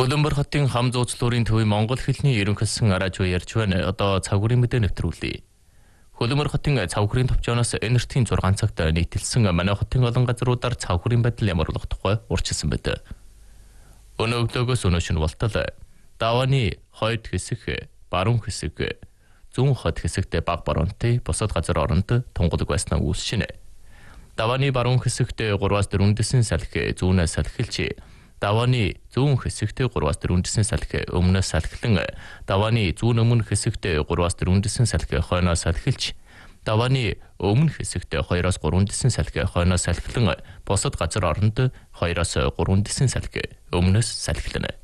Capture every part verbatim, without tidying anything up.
Хөлбөмбөр хотын хам зуучлуурын төвийн монгол хэлний ерөнхийлсөн араж буй ярьж байна. Одоо цагуурын мэдээ нэвтрүүлье. Хөлбөмбөр хотын цавхрын төвчөөс энертийн зургаан цагт нийтэлсэн манай хотын олон газруудаар цавхрын байдал ямар болох тухай урьдчилсан байдаг. Өнөө өглөөгөөс өнөөш нь болтол давааны хойд хэсэг, баруун хэсэг, зүүн хот хэсэгт баг баруунтай бусад газар оронд тунгалаг байснаа үүсчинэ. Давааны баруун хэсэгт гураваас дөрвөн дэсэн салхи зүүнээс салхилж, давааны зүүн хэсэгт гураваас дөрвөн дэсэн салхи өмнөөс салхилан, давааны зүүн өмнө хэсэгт гураваас дөрвөн дэсэн салхи хойноос салхилж, давааны өмнө хэсэгт хоёроос гурван дэсэн салхи хойноос салхилан, бусад газар оронд хоёроос гурван дэсэн салхи өмнөөс салхилна.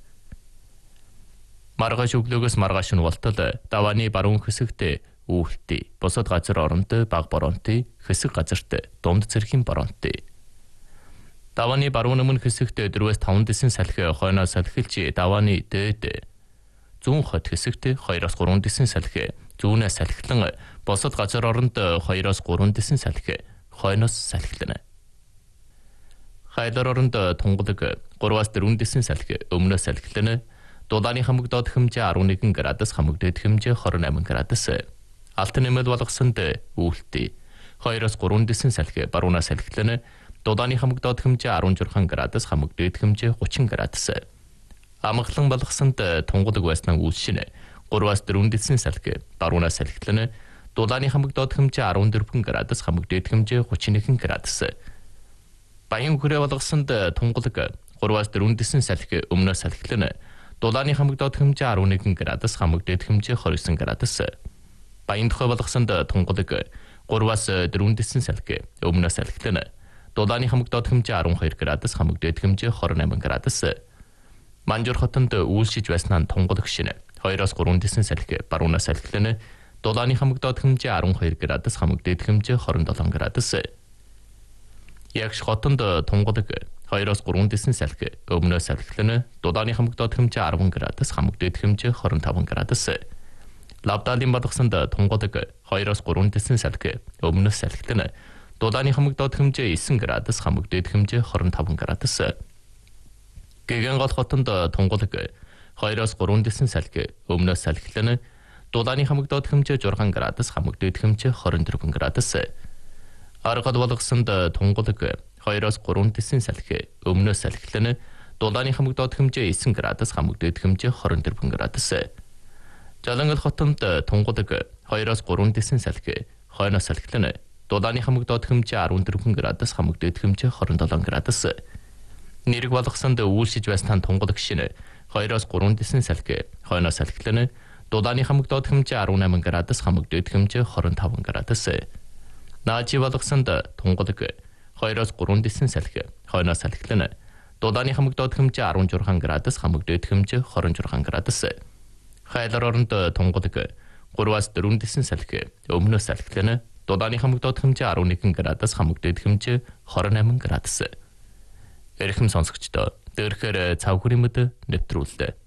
Маргааш өглөөгөөс маргааш нь болтол давааны баруун хэсэгт үүлтэй, бусад газар оронд баг баруунтай, хэсэг газарт дунд зэргийн баруунтай. Давааны баруун өмнө хэсэгт дөрвөөс таван дэсэн салхи хойноос салхилж, давааны дээд зүүн хот хэсэгт хоёроос гурван дэсэн салхи зүүнээс салхилан, бусад газар оронд хоёроос гурван дэсэн салхи хойноос салхилна. Хайлар оронд тунгалаг гураваас дөрвөн дэсэн салхи өмнөөс салхилна. Дулааны хамаг доод хэмжээ арван нэгэн градус, хамаг дээд хэмжээ хорин найман градус. Алт нэмэлт болгосонд үүлтэй хоёроос гурван дэсэн салхи баруунаас салхилна. Дулааны хамаг доод хэмжээ арван журхан градус, хамаг дээд хэмжээ гучин градус. Амгалан болгосонд тунгалаг байснаа үүсшинэ. гураваас дөрвөн дэсэн салхи баруунаас салхилна. Дулааны хамаг доод хэмжээ арван дөрвөн градус, хамаг дээд хэмжээ гучин нэгэн градус. Баян хүрээ болгосонд тунгалаг гураваас дөрвөн дэсэн салхи өмнөөс салхилна. Дулааны хамаг доод хэмжээ арван нэгэн градус, хамаг дээд хэмжээ хоёр дэсэн градус. Баян тухай болгосонд тунгалаг гураваас дөрвөн дэсэн салхи өмнөөс салхилна. Дулааны хамаг доод хэмжээ арван хоёр градус, хамаг дээд хэмжээ хорин найман градус. Манжуур хотонд үйлшиж байснаа тунгалаг шинэ хоёроос гурван дэсэн салхи баруунаас салхилна. Дулааны хамаг доод хэмжээ арван хоёр градус, хамаг дээд хэмжээ хорин долоон градус. Ягш хотонд тунгалаг хоёроос гурван дэсэн салхи өмнөөс салхилна. Дулааны хамаг доод хэмжээ арван градус, хамаг дээд хэмжээ хорин таван градус. Лавдаалын болгосонд тунгалаг хоёроос гурван дэсэн салхи өмнөөс салхилна. Дулааны хамаг доод хэмжээ девять градус, хамаг дээд хэмжээ хорин таван градус. Гэгэнгол хотонд тунгалаг хоёроос гурван дэсэн салхи өмнөөс салхилна. Дулааны хамаг доод хэмжээ шесть градус, хамаг дээд хэмжээ хорин дөрвөн градус. Аргад болгосонд тунгалаг хоёроос гурван дэсэн салхи өмнөөс салхилна. Дулааны хамаг доод хэмжээ девять градус, хамаг дээд хэмжээ хорин дөрвөн градус. Жалангал хотонд тунгалаг хоёроос гурван дэсэн салхи хойноос салхилна. Дулааны хамаг доод хэмжээ арван дөрвөн градус, хамаг дээд хэмжээ хорин долоон градус. Нэрэг болгосонд үйлшиж байснаа тунгалаг шинэ хоёроос гурван дэсэн салхи хойноос салхилна. Дулааны хамаг доод хэмжээ арван найман градус, хамаг дээд хэмжээ хорин таван градус. Наачи болгосонд тунгалаг хоёроос гурван дэсэн салхи хойноос салхилна. Дулааны хамаг доод хэмжээ арван журхан градус, хамаг дээд хэмжээ хорин журхан градус. Хайлар оронд тунгалаг гураваас дөрвөн дэсэн салхи өмнөөс салхилна. Дулааны хамаг доод хэмжээ арван нэгэн градус, хамаг дээд хэмжээ хорин найман градус. Эрхэм сонсогчдоо, дээрхээр цавхрын мэдээ нэвтрүүллээ.